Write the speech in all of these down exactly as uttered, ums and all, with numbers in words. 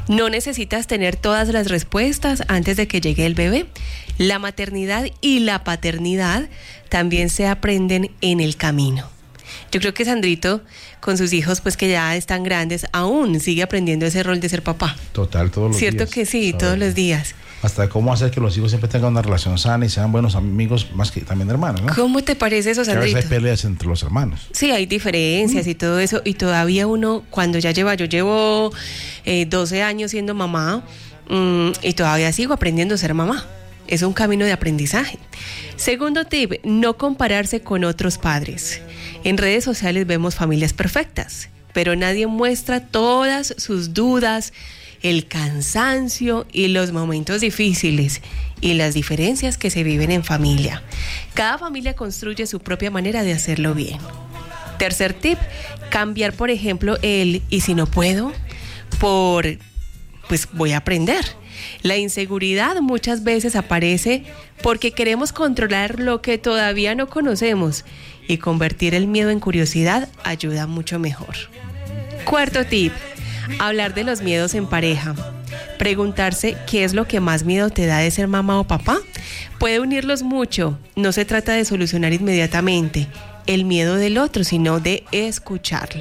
No necesitas tener todas las respuestas antes de que llegue el bebé. La maternidad y la paternidad también se aprenden en el camino. Yo creo que Sandrito, con sus hijos, pues que ya están grandes, aún sigue aprendiendo ese rol de ser papá. Total, todos los ¿Cierto días. que sí? ¿Sabes? Todos los días. Hasta cómo hacer que los hijos siempre tengan una relación sana y sean buenos amigos, más que también hermanos, ¿no? ¿Cómo te parece eso, Que a veces Sandrito? hay peleas entre los hermanos. Sí, hay diferencias mm. y todo eso, y todavía uno, cuando ya lleva, yo llevo eh, doce años siendo mamá, mmm, y todavía sigo aprendiendo a ser mamá. Es un camino de aprendizaje. Segundo tip, no compararse con otros padres. En redes sociales vemos familias perfectas, pero nadie muestra todas sus dudas, el cansancio y los momentos difíciles y las diferencias que se viven en familia. Cada familia construye su propia manera de hacerlo bien. Tercer tip, cambiar, por ejemplo, el "y si no puedo" por "pues voy a aprender". La inseguridad muchas veces aparece porque queremos controlar lo que todavía no conocemos, y convertir el miedo en curiosidad ayuda mucho mejor. Cuarto tip, hablar de los miedos en pareja. Preguntarse qué es lo que más miedo te da de ser mamá o papá puede unirlos mucho. No se trata de solucionar inmediatamente el miedo del otro, sino de escucharlo.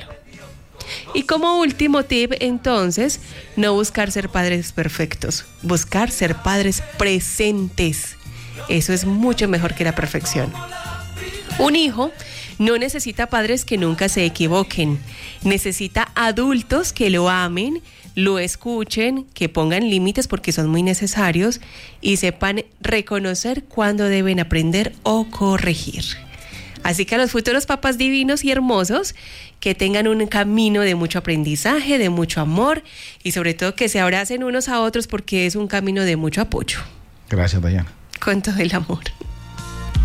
Y como último tip, entonces, no buscar ser padres perfectos, buscar ser padres presentes. Eso es mucho mejor que la perfección. Un hijo no necesita padres que nunca se equivoquen, necesita adultos que lo amen, lo escuchen, que pongan límites porque son muy necesarios y sepan reconocer cuándo deben aprender o corregir. Así que a los futuros papás divinos y hermosos, que tengan un camino de mucho aprendizaje, de mucho amor y sobre todo que se abracen unos a otros porque es un camino de mucho apoyo. Gracias, Dayana. Con todo el amor.